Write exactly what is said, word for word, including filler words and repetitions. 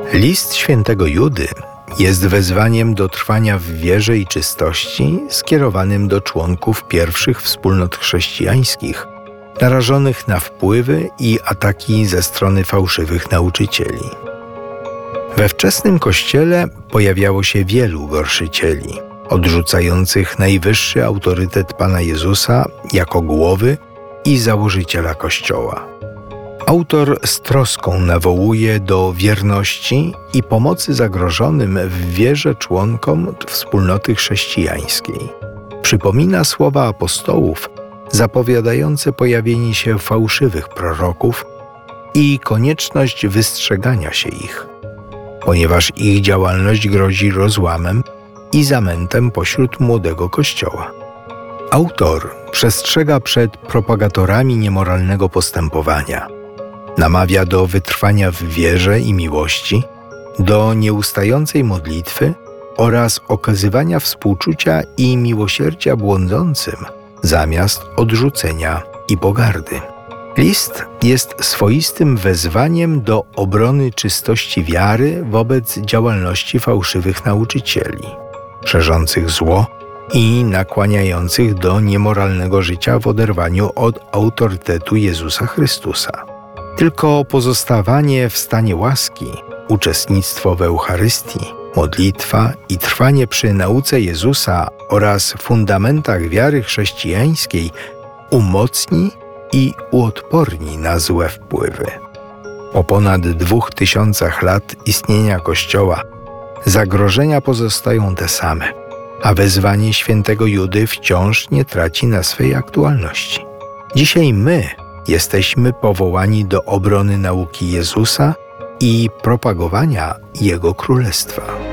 List świętego Judy jest wezwaniem do trwania w wierze i czystości skierowanym do członków pierwszych wspólnot chrześcijańskich, narażonych na wpływy i ataki ze strony fałszywych nauczycieli. We wczesnym Kościele pojawiało się wielu gorszycieli, odrzucających najwyższy autorytet Pana Jezusa jako głowy i założyciela Kościoła. Autor z troską nawołuje do wierności i pomocy zagrożonym w wierze członkom wspólnoty chrześcijańskiej. Przypomina słowa apostołów zapowiadające pojawienie się fałszywych proroków i konieczność wystrzegania się ich, ponieważ ich działalność grozi rozłamem i zamętem pośród młodego Kościoła. Autor przestrzega przed propagatorami niemoralnego postępowania. Namawia do wytrwania w wierze i miłości, do nieustającej modlitwy oraz okazywania współczucia i miłosierdzia błądzącym zamiast odrzucenia i pogardy. List jest swoistym wezwaniem do obrony czystości wiary wobec działalności fałszywych nauczycieli, szerzących zło i nakłaniających do niemoralnego życia w oderwaniu od autorytetu Jezusa Chrystusa. Tylko pozostawanie w stanie łaski, uczestnictwo w Eucharystii, modlitwa i trwanie przy nauce Jezusa oraz fundamentach wiary chrześcijańskiej umocni i uodporni na złe wpływy. Po ponad dwóch tysiącach lat istnienia Kościoła zagrożenia pozostają te same, a wezwanie świętego Judy wciąż nie traci na swej aktualności. Dzisiaj my jesteśmy powołani do obrony nauki Jezusa i propagowania Jego Królestwa.